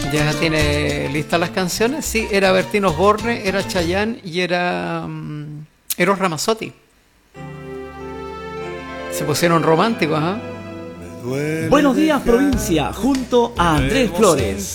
¿Ya tiene listas las canciones? Sí, era Bertín Osborne, era Chayanne y era Eros Ramazzotti. Se pusieron románticos, ¿ah? Buenos días, provincia, junto a Andrés Flores.